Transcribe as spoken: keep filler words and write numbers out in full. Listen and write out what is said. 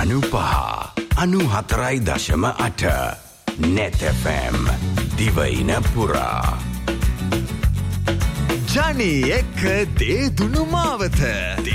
අනුපහ අනු හතරයි දශම අට net F M දිවයින පුරා ජනී එක්ක දේදුණු මාවත